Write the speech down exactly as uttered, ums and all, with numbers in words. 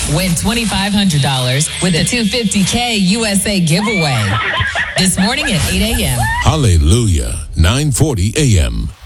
Win twenty-five hundred dollars with a two hundred fifty K U S A giveaway. This morning at eight a.m. Hallelujah, nine forty a.m.